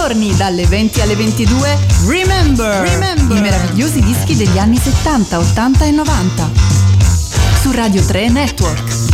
giorni dalle 20 alle 22 Remember, i meravigliosi dischi degli anni 70, 80 e 90 su Radio 3 Network.